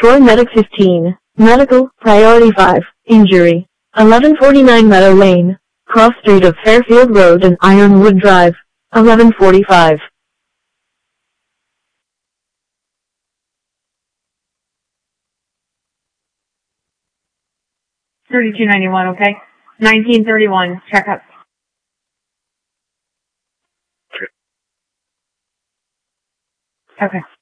Troy Medic 15. Medical, Priority 5. Injury. 1149 Meadow Lane. Cross Street of Fairfield Road and Ironwood Drive. 1145. 3291, okay? 1931, checkup. Okay.